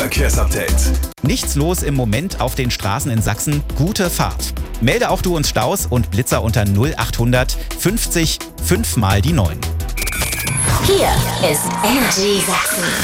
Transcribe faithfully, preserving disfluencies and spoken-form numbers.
Verkehrsupdate. Nichts los im Moment auf den Straßen in Sachsen. Gute Fahrt. Melde auch du uns Staus und Blitzer unter null achthundert fünfzig fünf mal die neun. Hier ist Energy Sachsen.